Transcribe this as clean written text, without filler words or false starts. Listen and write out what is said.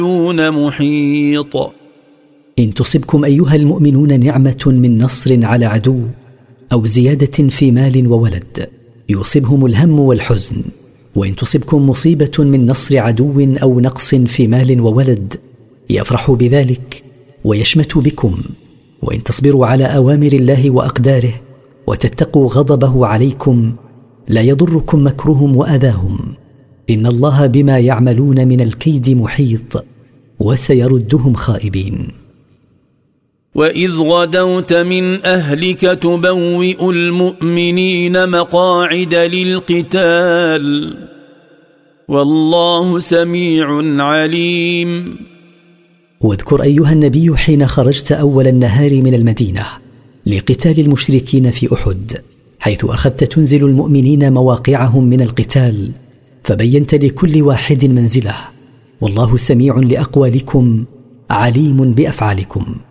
محيط. إن تصبكم أيها المؤمنون نعمة من نصر على عدو أو زيادة في مال وولد يصيبهم الهم والحزن، وإن تصبكم مصيبة من نصر عدو أو نقص في مال وولد يفرحوا بذلك ويشمتوا بكم، وإن تصبروا على أوامر الله وأقداره وتتقوا غضبه عليكم لا يضركم مكرهم وأذاهم، إن الله بما يعملون من الكيد محيط وسيردهم خائبين. وإذ غدوت من أهلك تبوئ المؤمنين مقاعد للقتال والله سميع عليم. واذكر أيها النبي حين خرجت أول النهار من المدينة لقتال المشركين في أحد، حيث أخذت تنزل المؤمنين مواقعهم من القتال، فبينت لكل واحد منزله، والله سميع لأقوالكم عليم بأفعالكم.